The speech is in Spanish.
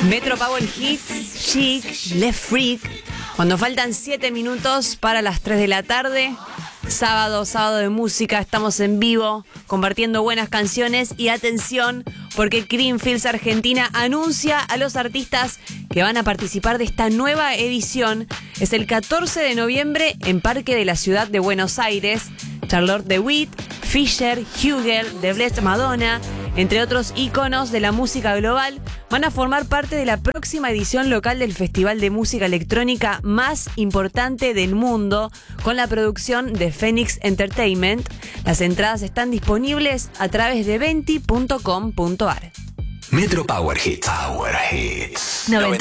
Metro Power Hits, Chic, Le Freak. Cuando faltan 7 minutos para las 3 de la tarde, sábado de música, estamos en vivo, compartiendo buenas canciones y atención, porque Creamfields Argentina anuncia a los artistas que van a participar de esta nueva edición. Es el 14 de noviembre en Parque de la Ciudad de Buenos Aires. Charlotte de Witt, Fisher, Hugel, The Blessed Madonna, entre otros íconos de la música global, van a formar parte de la próxima edición local del festival de música electrónica más importante del mundo, con la producción de Phoenix Entertainment. Las entradas están disponibles a través de venti.com.ar. Metro Power Hits. Power Hits. 90.